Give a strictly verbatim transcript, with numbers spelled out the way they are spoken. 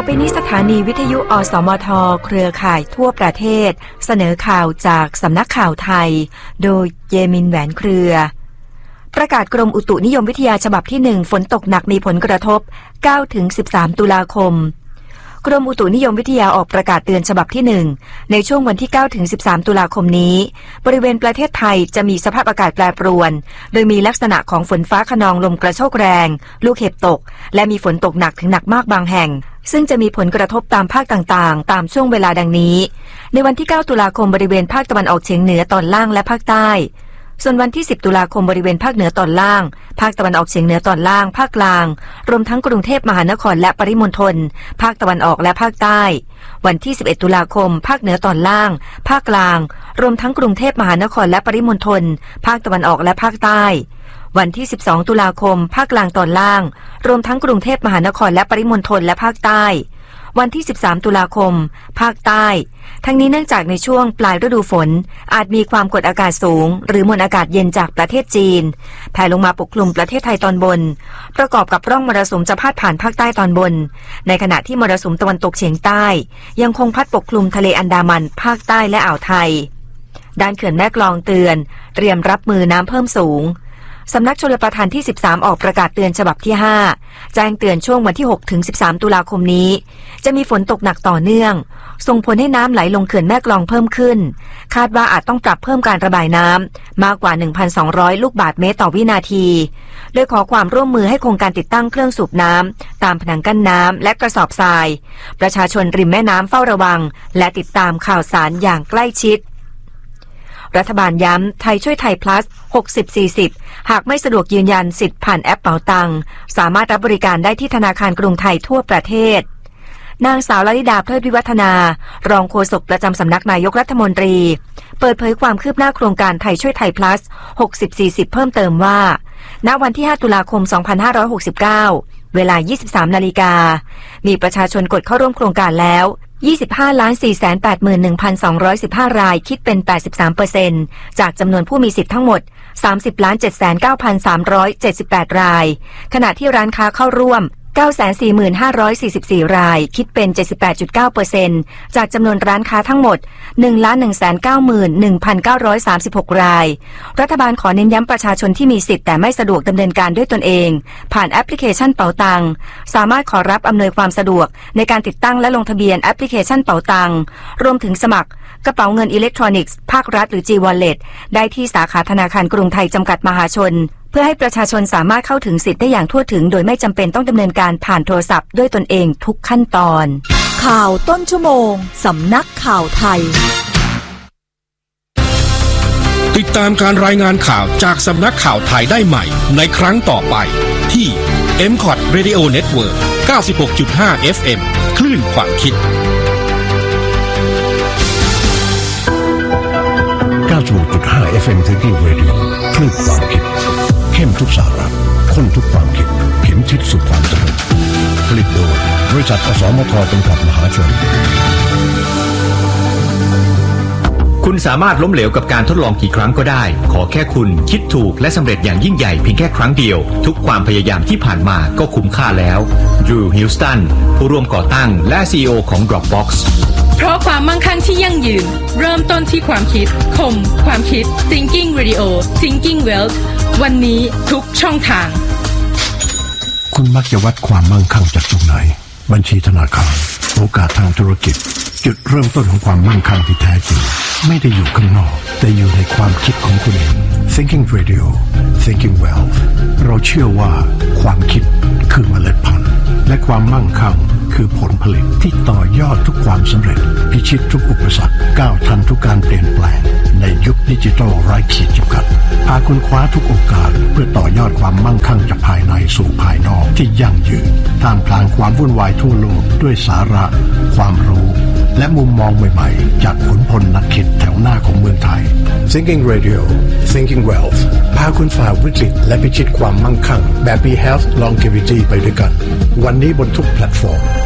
ไปนี้สถานีวิทยุอสมทเครือข่ายทั่วประเทศเสนอข่าวจากสำนักข่าวไทยโดยเยมินแหวนเครือประกาศกรมอุตุนิยมวิทยาฉบับที่หนึ่งฝนตกหนักมีผลกระทบ เก้าถึงสิบสาม ตุลาคมกรมอุตุนิยมวิทยาออกประกาศเตือนฉบับที่หนึ่งในช่วงวันที่เก้าถึงสิบสาม ตุลาคมนี้บริเวณประเทศไทยจะมีสภาพอากาศแปรปรวนโดยมีลักษณะของฝนฟ้าคะนองลมกระโชกแรงลูกเห็บตกและมีฝนตกหนักถึงหนักมากบางแห่งซึ่งจะมีผลกระทบตามภาคต่างๆตามช่วงเวลาดังนี้ในวันที่เก้าตุลาคมบริเวณภาคตะวันออกเฉียงเหนือตอนล่างและภาคใต้ส่วนวันที่สิบตุลาคมบริเวณภาคเหนือตอนล่างภาคตะวันออกเฉียงเหนือตอนล่างภาคกลางรวมทั้งกรุงเทพมหานครและปริมณฑลภาคตะวันออกและภาคใต้วันที่สิบเอ็ดตุลาคมภาคเหนือตอนล่างภาคกลางรวมทั้งกรุงเทพมหานครและปริมณฑลภาคตะวันออกและภาคใต้วันที่สิบสองตุลาคมภาคกลางตอนล่างรวมทั้งกรุงเทพมหานครและปริมณฑลและภาคใต้วันที่สิบสามตุลาคมภาคใต้ทั้งนี้เนื่องจากในช่วงปลายฤดูฝนอาจมีความกดอากาศสูงหรือมวลอากาศเย็นจากประเทศจีนแผ่ลงมาปกคลุมประเทศไทยตอนบนประกอบกับร่องมรสุมจะพาดผ่านภาคใต้ตอนบนในขณะที่มรสุมตะวันตกเฉียงใต้ยังคงพัดปกคลุมทะเลอันดามันภาคใต้และอ่าวไทยด้านเขื่อนแม่กลองเตือนเตรียมรับมือน้ำเพิ่มสูงสำนักชลประทานที่สิบสามออกประกาศเตือนฉบับที่ห้าแจ้งเตือนช่วงวันที่หกถึงสิบสามตุลาคมนี้จะมีฝนตกหนักต่อเนื่องส่งผลให้น้ำไหลลงเขื่อนแม่กลองเพิ่มขึ้นคาดว่าอาจต้องปรับเพิ่มการระบายน้ำมากกว่า หนึ่งพันสองร้อย ลูกบาศก์เมตรต่อวินาทีโดยขอความร่วมมือให้โครงการติดตั้งเครื่องสูบน้ำตามผนังกั้นน้ำและกระสอบทรายประชาชนริมแม่น้ำเฝ้าระวังและติดตามข่าวสารอย่างใกล้ชิดรัฐบาลย้ำไทยช่วยไทย plus หกสิบ สี่สิบ หากไม่สะดวกยืนยันสิทธิ์ผ่านแอปเป๋าตังสามารถรับบริการได้ที่ธนาคารกรุงไทยทั่วประเทศนางสาวลลิดาเพลิดวิวัฒนารองโฆษกประจำสำนักนายกรัฐมนตรีเปิดเผยความคืบหน้าโครงการไทยช่วยไทย plus หกสิบ สี่สิบ เพิ่มเติมว่าณวันที่ห้าตุลาคมสองพันห้าร้อยหกสิบเก้าเวลา ยี่สิบสามนาฬิกามีประชาชนกดเข้าร่วมโครงการแล้วยี่สิบห้าล้านสี่แสนแปดหมื่นหนึ่งพันสองร้อยสิบห้ารายคิดเป็น แปดสิบสามเปอร์เซ็นต์ จากจำนวนผู้มีสิทธิ์ทั้งหมด สามสิบล้านเจ็ดแสนเก้าพันสามร้อยเจ็ดสิบแปดรายขณะที่ร้านค้าเข้าร่วม เก้าแสนสี่หมื่นห้าร้อยสี่สิบสี่ รายคิดเป็น เจ็ดสิบแปดจุดเก้าเปอร์เซ็นต์ จากจำนวนร้านค้าทั้งหมด หนึ่งล้านหนึ่งแสนเก้าหมื่นหนึ่งพันเก้าร้อยสามสิบหก รายรัฐบาลขอเน้นย้ำประชาชนที่มีสิทธิ์แต่ไม่สะดวกดำเนินการด้วยตนเองผ่านแอปพลิเคชันเป๋าตังสามารถขอรับอำนวยความสะดวกในการติดตั้งและลงทะเบียนแอปพลิเคชันเป๋าตังรวมถึงสมัครกระเป๋าเงินอิเล็กทรอนิกส์ภาครัฐหรือ G-Wallet ได้ที่สาขาธนาคารกรุงไทยจำกัดมหาชนเพื่อให้ประชาชนสามารถเข้าถึงสิทธิ์ได้อย่างทั่วถึงโดยไม่จำเป็นต้องดำเนินการผ่านโทรศัพท์ด้วยตนเองทุกขั้นตอนข่าวต้นชั่วโมงสำนักข่าวไทยติดตามการรายงานข่าวจากสำนักข่าวไทยได้ใหม่ในครั้งต่อไปที่ เอ็ม คอท Radio Network เก้าสิบหกจุดห้า เอฟ เอ็ม คลื่นความคิดเก้าสิบหกจุดห้า เอฟ เอ็ม Thinking Radio คลื่นความคิดเข้มทุกสาระข้นทุกความคิดเข็มทิศสู่ความสำเร็จผลิตโดยบริษัทอสมทจำกัดมหาชนคุณสามารถล้มเหลวกับการทดลองกี่ครั้งก็ได้ขอแค่คุณคิดถูกและสำเร็จอย่างยิ่งใหญ่เพียงแค่ครั้งเดียวทุกความพยายามที่ผ่านมาก็คุ้มค่าแล้วดรูว์ฮิลสตันผู้ร่วมก่อตั้งและ ซี อี โอ ของ Dropbox เพราะความมั่งคั่งที่ยั่งยืนเริ่มต้นที่ความคิดคมความคิด Thinking Radio Thinking Wealth วันนี้ทุกช่องทางคุณมักจะวัดความมั่งคั่งจากตรงไหนบัญชีธนาคารโอกาสทางธุรกิจจุดเริ่มต้นของความมั่งคั่งที่แท้จริงไม่ได้อยู่ข้างนอกแต่อยู่ในความคิดของคุณเอง Thinking Radio Thinking Wealth เราเชื่อว่าความคิดคือเมล็ดพันธุ์และความมั่งคั่งคือผลผลิตที่ต่อยอดทุกความสำเร็จพิชิตทุกอุปสรรคก้าวทันทุกการเปลี่ยนแปลงในยุคดิจิทัลไร้ขีดจำกัดพาคุณคว้าทุกโอกาสเพื่อต่อยอดความมั่งคั่งจากภายในสู่ภายนอกที่ยั่งยืนท่ามกลางความวุ่นวายทั่วโลกด้วยสาระความรู้และมุมมองใหม่ๆจากขุนพลนักคิดแถวหน้าของเมืองไทย Thinking Radio Thinking Wealth พาคุณฝ่าวิกฤตและพิชิตความมั่งคั่งแบบ Be Health Longevity ไปด้วยกันวันนี้บนทุกแพลตฟอร์ม